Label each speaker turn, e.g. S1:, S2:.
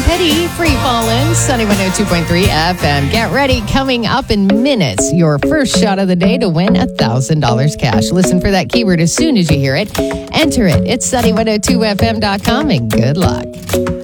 S1: Petty, Free Fallin', Sunny 102.3 FM. Get ready, coming up in minutes, your first shot of the day to win $1,000 cash. Listen for that keyword as soon as you hear it. Enter it. It's sunny102fm.com and good luck.